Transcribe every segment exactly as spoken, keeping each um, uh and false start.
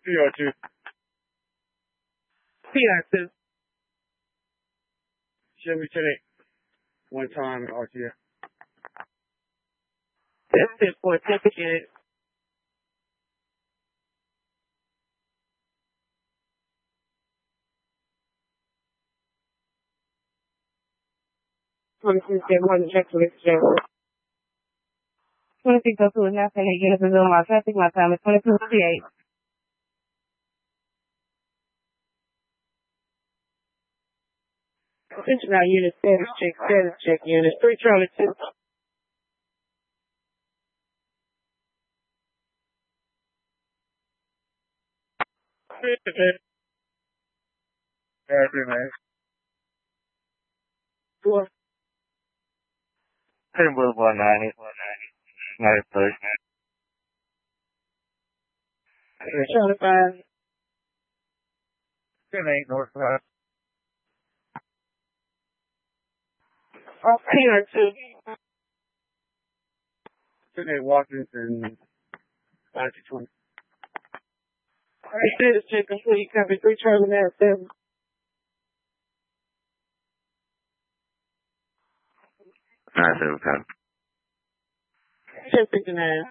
P R two. P R two. Chevy Chevy. One time R T F. That's it for a ticket. twenty-six get one check for this show. twenty-six oh two is now saying eight units is on my traffic. My time is twenty-two fifty-eight. Attention now, unit status check, status check unit. Three Charlie two. Four. Ten Boulevard ninety. ninety-three. Charlie five. ten eight Northwest. Off P R two. ten eight Washington. five two twenty. Alright, status check complete. Copy three Charlie now seven. nine seven ten. ten fifty-nine.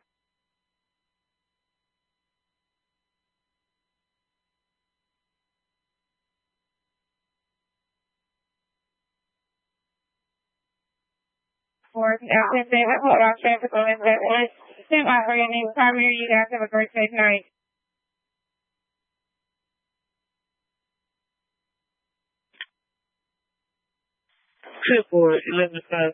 Four. After that, hold on, traffic on that one. Stand by for your name primary. You guys have a great safe night. Two four eleven five.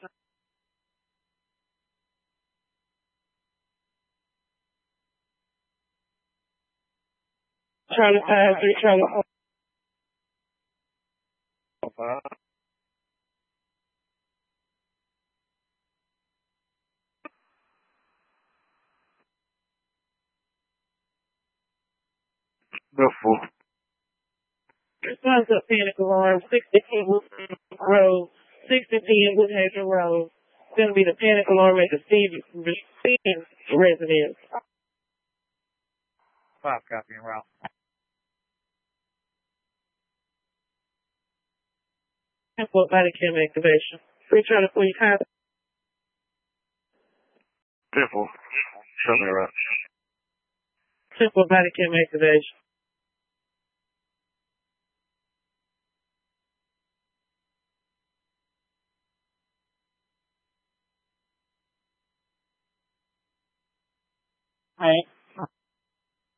Charlie five three Charlie four. Beautiful. Response up panic alarm. Sixty feet Road. Sixty P M Woodhaven Road. It's gonna be the panic alarm at the Steve Stevens residence. Five copy en route. Airport body cam activation. Three Charlie four, you copy? Beautiful. Show me around. Airport body cam activation.